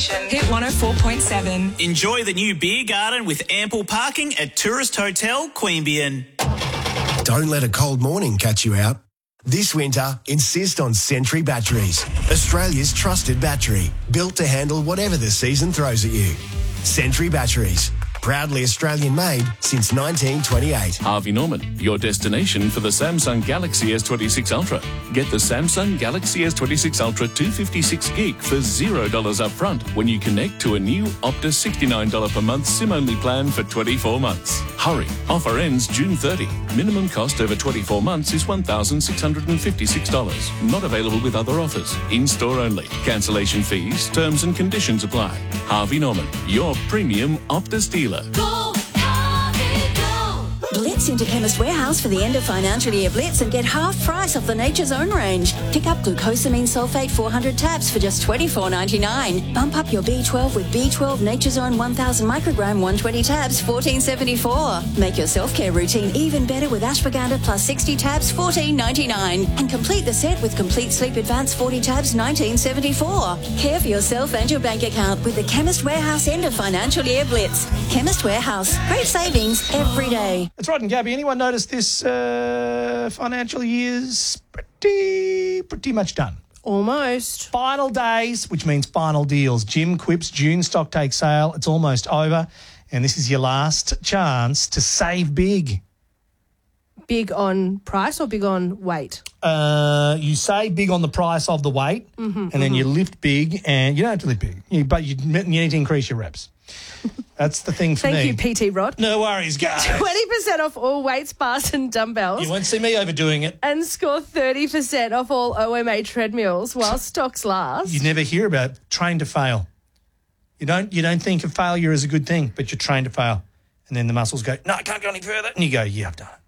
station. Hit 104.7. Enjoy the new beer garden with ample parking at Tourist Hotel Queanbeyan. Don't let a cold morning catch you out. This winter, insist on Sentry Batteries, Australia's trusted battery, built to handle whatever the season throws at you. Sentry Batteries, proudly Australian-made since 1928. Harvey Norman, your destination for the Samsung Galaxy S26 Ultra. Get the Samsung Galaxy S26 Ultra 256 gig for $0 upfront when you connect to a new Optus $69 per month SIM-only plan for 24 months. Hurry, offer ends June 30. Minimum cost over 24 months is $1,656. Not available with other offers. In-store only. Cancellation fees, terms and conditions apply. Harvey Norman, your premium Optus dealer. Go, Harvey, go! Blitz into Chemist Warehouse for the end of financial year blitz and get half price off the Nature's Own range. Pick up glucosamine sulfate 400 tabs for just $24.99. Bump up your B12 with B12 Nature's Own 1000 microgram 120 tabs, $14.74. Make your self-care routine even better with ashwagandha plus 60 tabs, $14.99. And complete the set with Complete Sleep Advance 40 tabs, $19.74. Care for yourself and your bank account with the Chemist Warehouse end of financial year blitz. Chemist Warehouse. Great savings every day. That's right, and Gabby, anyone notice this financial year's pretty much done? Almost. Final days, which means final deals. Jim Quip's June stock take sale. It's almost over, and this is your last chance to save big. Big on price or big on weight? You save big on the price of the weight, and then you lift big, and you don't have to lift big, but you need to increase your reps. That's the thing for me. Thank you, PT Rod. No worries, guys. 20% off all weights, bars and dumbbells. You won't see me overdoing it. And score 30% off all OMA treadmills while stocks last. You never hear about train to fail. You don't think of failure as a good thing, but you're trained to fail. And then the muscles go, no, I can't go any further. And you go, yeah, I've done it.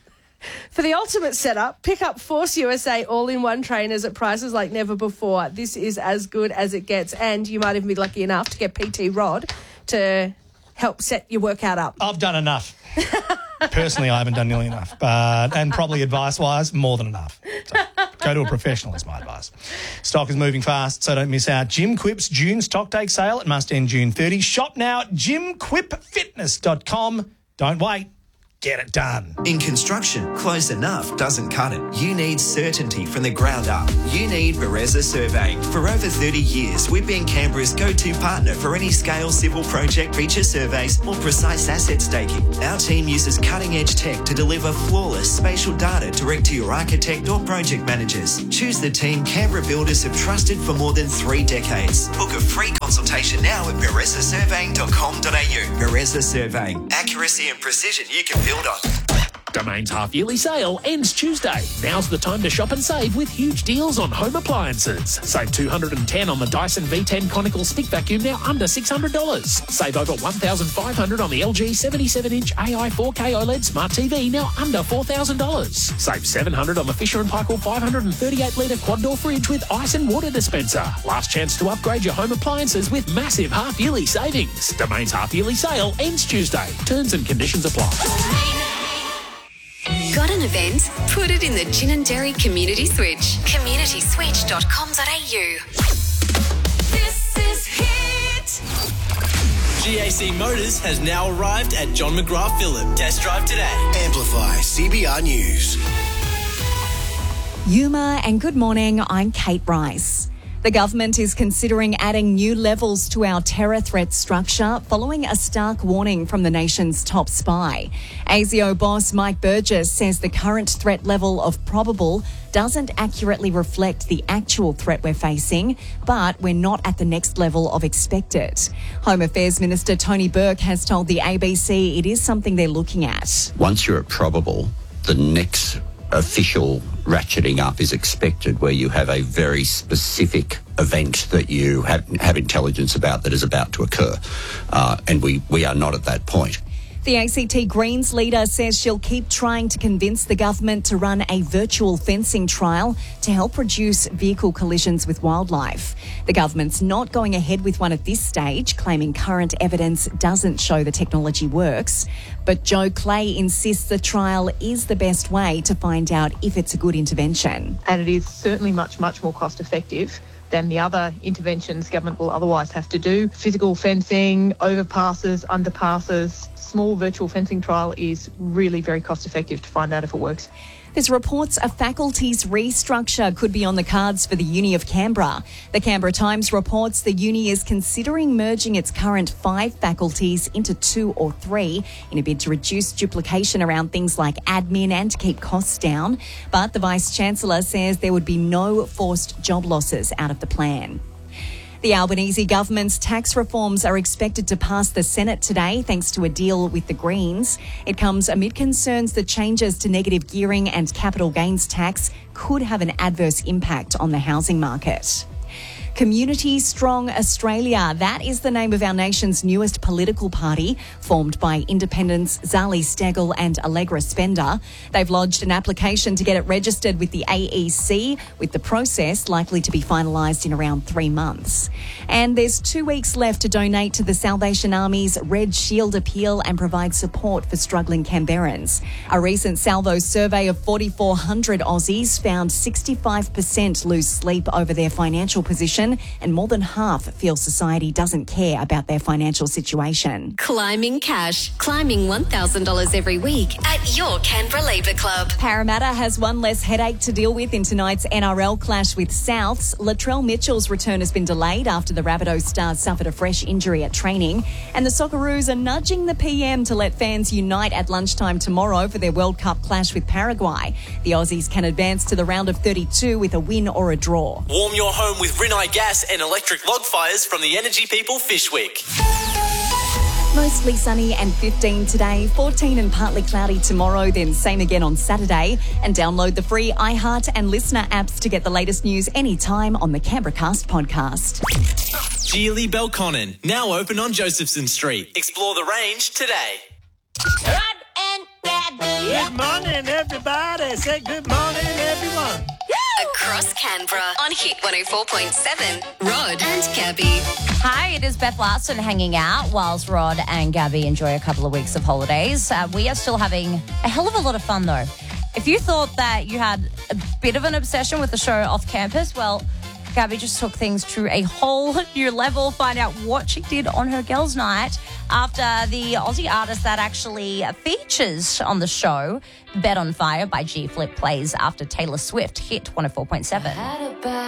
For the ultimate setup, pick up Force USA all-in-one trainers at prices like never before. This is as good as it gets, and you might even be lucky enough to get PT Rod to help set your workout up. I've done enough. Personally, I haven't done nearly enough, and probably advice-wise, more than enough. So go to a professional is my advice. Stock is moving fast, so don't miss out. Jim Quip's June stock take sale. It must end June 30. Shop now at jimquipfitness.com. Don't wait. Get it done. In construction, close enough doesn't cut it. You need certainty from the ground up. You need Bereza Surveying. For over 30 years, we've been Canberra's go-to partner for any scale civil project, feature surveys or precise asset staking. Our team uses cutting-edge tech to deliver flawless spatial data direct to your architect or project managers. Choose the team Canberra builders have trusted for more than 3 decades. Book a free consultation now at berezasurveying.com.au. Bereza Surveying. Accuracy and precision you can build on. Domain's half-yearly sale ends Tuesday. Now's the time to shop and save with huge deals on home appliances. Save $210 on the Dyson V10 Conical Stick Vacuum, now under $600. Save over $1,500 on the LG 77-inch AI 4K OLED Smart TV, now under $4,000. Save $700 on the Fisher & Paykel 538-litre quad-door fridge with ice and water dispenser. Last chance to upgrade your home appliances with massive half-yearly savings. Domain's half-yearly sale ends Tuesday. Terms and conditions apply. Got an event? Put it in the Gin and Dairy Community Switch. communityswitch.com.au. This is Hit. GAC Motors has now arrived at John McGrath Phillip. Test drive today. Amplify CBR News. Yuma, and good morning, I'm Kate Rice. The government is considering adding new levels to our terror threat structure following a stark warning from the nation's top spy. ASIO boss Mike Burgess says the current threat level of probable doesn't accurately reflect the actual threat we're facing, but we're not at the next level of expected. Home Affairs Minister Tony Burke has told the ABC it is something they're looking at. Once you're at probable, the next official ratcheting up is expected, where you have a very specific event that you have intelligence about that is about to occur. And we are not at that point. The ACT Greens leader says she'll keep trying to convince the government to run a virtual fencing trial to help reduce vehicle collisions with wildlife. The government's not going ahead with one at this stage, claiming current evidence doesn't show the technology works. But Joe Clay insists the trial is the best way to find out if it's a good intervention. And it is certainly much, much more cost effective than the other interventions government will otherwise have to do. Physical fencing, overpasses, underpasses, small virtual fencing trial is really very cost effective to find out if it works. There's reports a faculty's restructure could be on the cards for the Uni of Canberra. The Canberra Times reports the uni is considering merging its current 5 faculties into 2 or 3 in a bid to reduce duplication around things like admin and to keep costs down. But the Vice-Chancellor says there would be no forced job losses out of the plan. The Albanese government's tax reforms are expected to pass the Senate today thanks to a deal with the Greens. It comes amid concerns that changes to negative gearing and capital gains tax could have an adverse impact on the housing market. Community Strong Australia, that is the name of our nation's newest political party, formed by independents Zali Steggall and Allegra Spender. They've lodged an application to get it registered with the AEC, with the process likely to be finalised in around 3 months. And there's 2 weeks left to donate to the Salvation Army's Red Shield appeal and provide support for struggling Canberrans. A recent Salvo survey of 4,400 Aussies found 65% lose sleep over their financial position, and more than half feel society doesn't care about their financial situation. Climbing cash. Climbing $1,000 every week at your Canberra Labour Club. Parramatta has one less headache to deal with in tonight's NRL clash with Souths. Latrell Mitchell's return has been delayed after the Rabbitohs star suffered a fresh injury at training. And the Socceroos are nudging the PM to let fans unite at lunchtime tomorrow for their World Cup clash with Paraguay. The Aussies can advance to the round of 32 with a win or a draw. Warm your home with Rinnai gas and electric log fires from the Energy People Fishwick. Mostly sunny and 15 today, 14 and partly cloudy tomorrow, then same again on Saturday. And download the free iHeart and Listener apps to get the latest news anytime on the Canberracast podcast. Geely Belconnen, now open on Josephson Street. Explore the range today. Good morning, everybody. Say good morning, everyone. Across Canberra on Hit 104.7, Rod and Gabby. Hi, it is Beth Larson hanging out whilst Rod and Gabby enjoy a couple of weeks of holidays. We are still having a hell of a lot of fun, though. If you thought that you had a bit of an obsession with the show off campus, well, Gabby just took things to a whole new level. Find out what she did on her girls' night after the Aussie artist that actually features on the show, Bet on Fire by G Flip, plays after Taylor Swift hit 104.7.